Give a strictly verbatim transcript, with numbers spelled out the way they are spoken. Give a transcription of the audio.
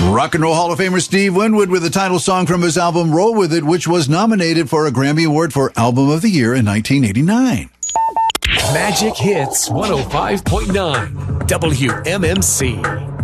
Rock and Roll Hall of Famer Steve Winwood with the title song from his album Roll With It, which was nominated for a Grammy Award for Album of the Year in nineteen eighty-nine. Magic Hits one oh five point nine W M M C.